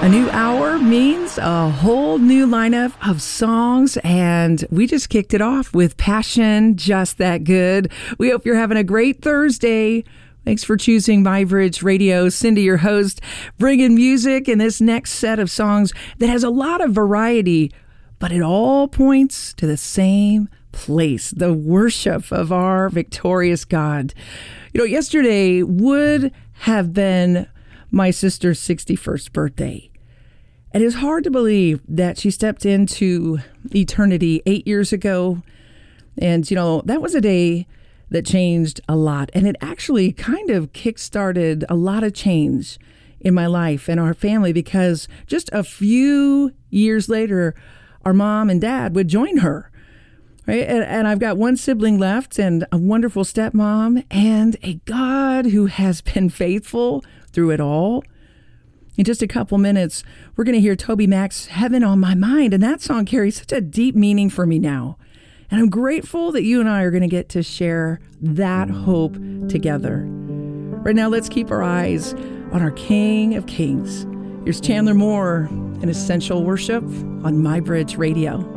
A new hour means a whole new lineup of songs, and we just kicked it off with Passion, Just That Good. We hope you're having a great Thursday. Thanks for choosing MyBridge Radio. Cindy, your host, bringing music in this next set of songs that has a lot of variety, but it all points to the same place, the worship of our victorious God. You know, yesterday would have been my sister's 61st birthday. And it's hard to believe that she stepped into eternity 8 years ago. And, you know, that was a day that changed a lot. And it actually kind of kickstarted a lot of change in my life and our family, because just a few years later, our mom and dad would join her. Right? And I've got one sibling left and a wonderful stepmom and a God who has been faithful through it all. In just a couple minutes, we're going to hear TobyMac's Heaven on My Mind. And that song carries such a deep meaning for me now. And I'm grateful that you and I are going to get to share that hope together. Right now, let's keep our eyes on our King of Kings. Here's Chandler Moore and Essential Worship on MyBridge Radio.